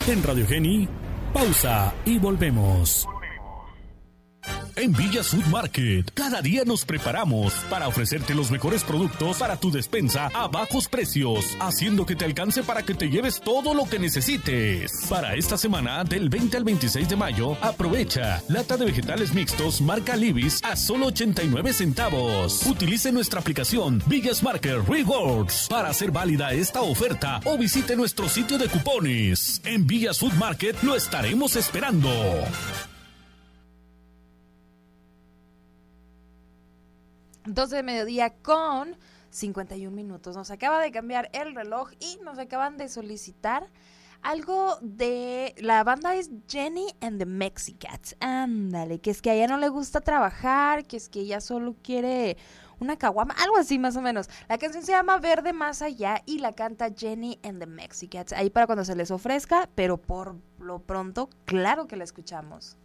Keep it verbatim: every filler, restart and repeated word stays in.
En Radio Geni, pausa y volvemos. En Villa Food Market, cada día nos preparamos para ofrecerte los mejores productos para tu despensa a bajos precios, haciendo que te alcance para que te lleves todo lo que necesites. Para esta semana, del veinte al veintiséis de mayo, aprovecha lata de vegetales mixtos marca Libis a solo ochenta y nueve centavos. Utilice nuestra aplicación Villas Market Rewards para hacer válida esta oferta o visite nuestro sitio de cupones. En Villa Food Market lo estaremos esperando. doce de mediodía con cincuenta y un minutos. Nos acaba de cambiar el reloj y nos acaban de solicitar algo de... La banda es Jenny and the Mexicats. Ándale, que es que a ella no le gusta trabajar, que es que ella solo quiere una caguama, algo así más o menos. La canción se llama Verde Más Allá y la canta Jenny and the Mexicats. Ahí para cuando se les ofrezca, pero por lo pronto, claro que la escuchamos.